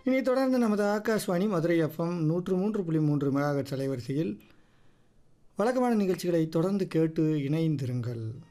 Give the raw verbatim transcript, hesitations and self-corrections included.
இனி தொடர்ந்து நமது ஆகாஷ்வாணி மதுரை எஃப்எம் நூற்று மூன்று புள்ளி மூன்று மெகாஹெர்ட்ஸ் அலைவரிசையில் வழக்கமான நிகழ்ச்சிகளை தொடர்ந்து கேட்டு இணைந்திருங்கள்.